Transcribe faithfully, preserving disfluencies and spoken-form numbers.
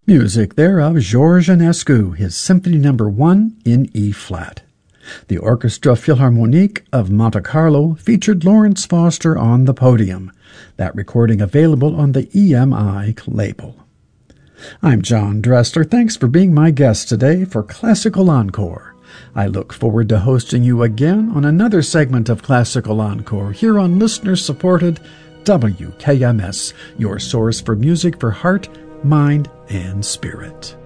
Music there of Georges Enescu, his Symphony Number One in E-flat. The Orchestra Philharmonique of Monte Carlo featured Lawrence Foster on the podium. That recording available on the E M I label. I'm John Dressler. Thanks for being my guest today for Classical Encore. I look forward to hosting you again on another segment of Classical Encore here on listener-supported W K M S, your source for music for heart, mind, and spirit.